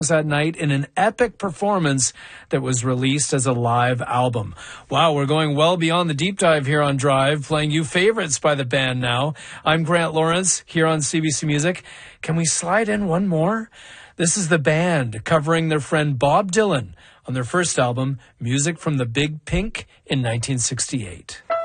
that night in an epic performance that was released as a live album. Wow, we're going well beyond the deep dive here on Drive, playing you favorites by the band now. I'm Grant Lawrence here on CBC Music. Can we slide in one more? This is the band covering their friend Bob Dylan on their first album, Music from the Big Pink, in 1968.